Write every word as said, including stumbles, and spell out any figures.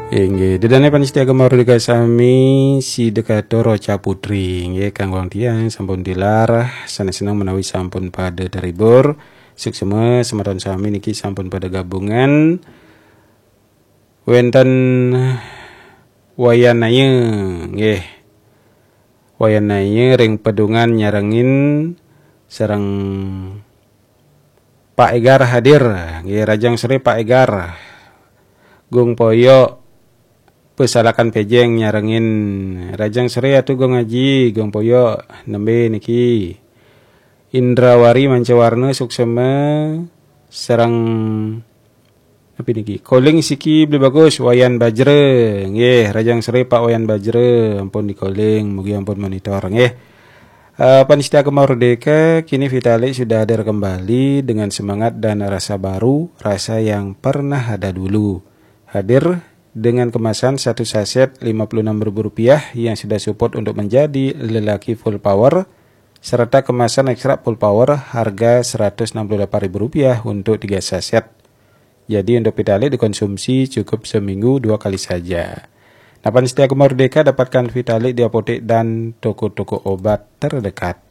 Inggih, dedane panitia Mardika sami si Dekato Roca Putri nggih Kang Wong Tiang sampun dilar seneng-seneng menawi sampun pada terhibur. Suksema sematon sami niki sampun pada gabungan wenten wayanaya nggih. Wayanaya ring pedungan nyarengin sareng Pak Egar hadir nggih Rajang Sri Pak Egar. Gung Poyo pesalakan pejeng nyarengin Rajang Sri atuh Gung Haji, Gung Poyo nembe niki. Indrawari Mancawarna suksema sareng apa niki? Calling siki beli bagus Wayan Bajre nggih Rajang Sri Pak Wayan Bajre ampun di calling mugi ampun monitor nggih. Uh, Panitia Mardika kini Vitalik sudah hadir kembali dengan semangat dan rasa baru, rasa yang pernah ada dulu. Hadir dengan kemasan satu saset lima puluh enam ribu rupiah yang sudah support untuk menjadi lelaki full power, serta kemasan ekstra full power harga seratus enam puluh delapan ribu rupiah untuk tiga saset. Jadi untuk Vitalik dikonsumsi cukup seminggu dua kali saja. Nah, Panitia Mardika dapatkan Vitalik di apotek dan toko-toko obat terdekat.